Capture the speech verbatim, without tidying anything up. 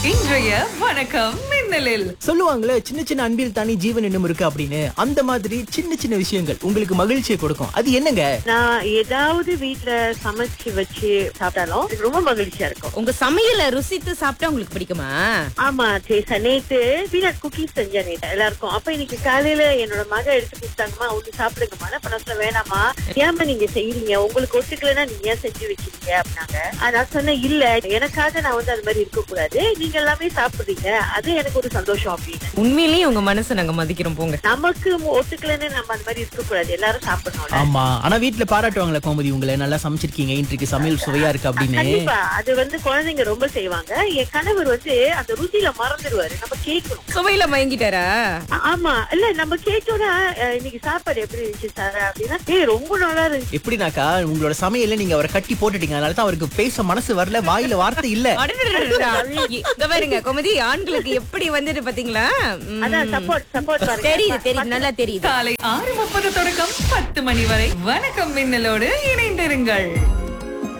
இன்றைய வணக்கம் மின்னலில் சொல்லுவாங்களே சின்ன சின்ன அன்பில் தானே ஜீவன் இன்னும் இருக்கு அப்படின்னு. அந்த மாதிரி சின்ன சின்ன விஷயங்கள் உங்களுக்கு மகிழ்ச்சியை கொடுக்கும். அது என்னங்க? நான் ஏதாவது வீட்ல சமைச்சு வச்சு சாப்பிட்டாலும் எனக்கு ரொம்ப மகிழ்ச்சியா இருக்கும். உங்க சமையல ருசித்து சாப்பிட்டா உங்களுக்கு பிடிக்குமா? ஆமா சேசா, நேத்து பீனட் குக்கீஸ் செஞ்சேன் நேத்து எல்லாருக்கும். அப்ப இன்னைக்கு காலையில என்னோட மக எடுத்து கொடுத்தாங்கம்மா, ஒண்ணு சாப்பிடுங்கம்மா. அப்ப நான் சொல்ல வேணாமா, ஏமா நீங்க செய்யறீங்க, உங்களுக்கு ஒத்துக்கலன்னா நீங்க ஏன் செஞ்சு வச்சிருக்கீங்க அப்படின்னாங்க. நான் சொன்னேன் இல்ல, எனக்காக நான் வந்து அது மாதிரி இருக்க கூடாது, நீங்க எல்லாமே சாப்பிடுறீங்க, அது எனக்கு ஒரு சந்தோஷம் அப்படின்னு. உண்மையிலேயே உங்க மனசை நாங்க மதிக்கிறோம் போங்க. நமக்கு ஒத்துக்கலன்னு நம்ம அந்த மாதிரி இருக்க கூடாது, எல்லாரும் சாப்பிடணும். ஆமா, ஆனா வீட்டுல பாராட்டுவாங்களே கோமதி, உங்களை நல்லா சமைச்சிருக்கீங்க, இன்றைக்கு சமையல் சுவையா இருக்கு அப்படின்னு. கண்டிப்பா அது வந்து குழந்தைங்க ரொம்ப செய்வாங்க. என் கணவர் வந்து அந்த ருசியில மறந்துடுவாரு, நம்ம கேட்கணும். சுவையில மயங்கிட்டாரா? ஆமா, இல்ல நம்ம கேட்டோம்னா இன்னைக்கு சாப்பாடு எப்படி இருந்துச்சு சார் அப்படின்னா, ஏய் ரொம்ப நல்லா இருந்துச்சு. எப்படினாக்கா உங்களோட சமையல்ல நீங்க அவரை கட்டி போட்டுட்டீங்க, அதனாலதான் அவருக்கு பேச மனசு வரல, வாயில வார்த்தை இல்ல. அடடடடடா. இங்க பாருங்க கோமதி, ஆண்களுக்கு எப்படி வந்துட்டு பாத்தீங்களா? ம். அதான் சப்போர்ட் சப்போர்ட் தெரியுது தெரியுது, நல்லா தெரியுது. காலை ஆறு முப்பது தொடக்கம் பத்து மணி வரை வணக்கம் மின்னலோடு இணைந்திருங்கள்.